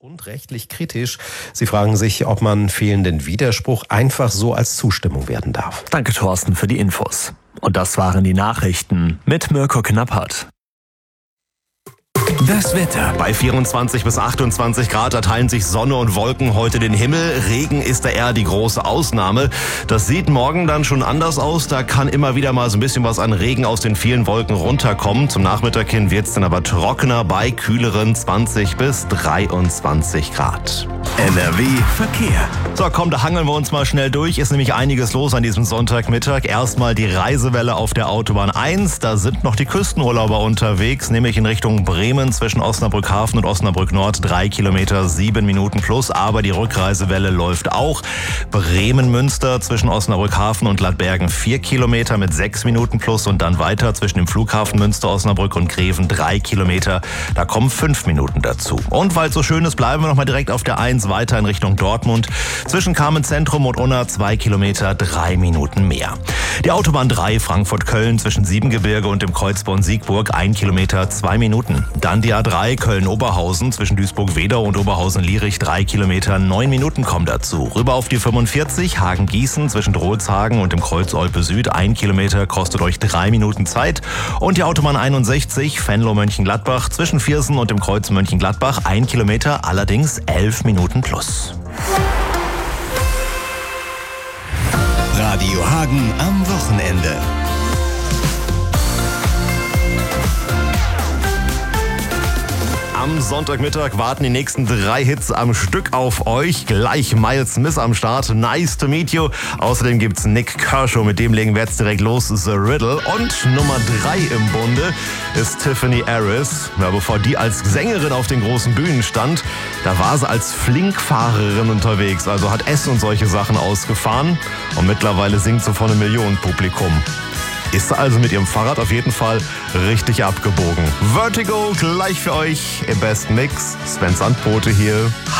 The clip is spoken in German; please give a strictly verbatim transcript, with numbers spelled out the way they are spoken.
Und rechtlich kritisch. Sie fragen sich, ob man fehlenden Widerspruch einfach so als Zustimmung werden darf. Danke, Thorsten, für die Infos. Und das waren die Nachrichten mit Mirko Knappert. Das Wetter. Bei vierundzwanzig bis achtundzwanzig Grad, da teilen sich Sonne und Wolken heute den Himmel. Regen ist da eher die große Ausnahme. Das sieht morgen dann schon anders aus. Da kann immer wieder mal so ein bisschen was an Regen aus den vielen Wolken runterkommen. Zum Nachmittag hin wird es dann aber trockener bei kühleren zwanzig bis dreiundzwanzig Grad. N R W Verkehr. So, komm, da hangeln wir uns mal schnell durch. Ist nämlich einiges los an diesem Sonntagmittag. Erstmal die Reisewelle auf der Autobahn eins. Da sind noch die Küstenurlauber unterwegs, nämlich in Richtung Bremen zwischen Osnabrück Hafen und Osnabrück Nord. Drei Kilometer, sieben Minuten plus. Aber die Rückreisewelle läuft auch. Bremen-Münster zwischen Osnabrück Hafen und Ladbergen vier Kilometer mit sechs Minuten plus. Und dann weiter zwischen dem Flughafen Münster, Osnabrück und Greven drei Kilometer. Da kommen fünf Minuten dazu. Und weil es so schön ist, bleiben wir noch mal direkt auf der eins weiter in Richtung Dortmund. Zwischen Kamenz-Zentrum und Unna zwei Kilometer, drei Minuten mehr. Die Autobahn drei Frankfurt-Köln zwischen Siebengebirge und dem Kreuzborn-Siegburg ein Kilometer, zwei Minuten. Dann die A drei Köln-Oberhausen zwischen Duisburg-Wedau und Oberhausen-Lierich drei Kilometer, neun Minuten kommen dazu. Rüber auf die fünfundvierzig Hagen-Gießen zwischen Drolshagen und dem Kreuz Olpe Süd ein Kilometer, kostet euch drei Minuten Zeit. Und die Autobahn einundsechzig Venlo-Mönchengladbach zwischen Viersen und dem Kreuz Mönchengladbach ein Kilometer, allerdings elf Minuten plus. Radio Hagen am Wochenende. Am Sonntagmittag warten die nächsten drei Hits am Stück auf euch. Gleich Miles Smith am Start. Nice to meet you. Außerdem gibt's Nick Kershaw, mit dem legen wir jetzt direkt los. The Riddle. Und Nummer drei im Bunde ist Tiffany Harris. Ja, bevor die als Sängerin auf den großen Bühnen stand, da war sie als Flinkfahrerin unterwegs. Also hat Essen und solche Sachen ausgefahren. Und mittlerweile singt sie vor einem Millionenpublikum. Ist sie also mit ihrem Fahrrad auf jeden Fall richtig abgebogen. Vertigo gleich für euch im besten Mix. Sven Sandbote hier.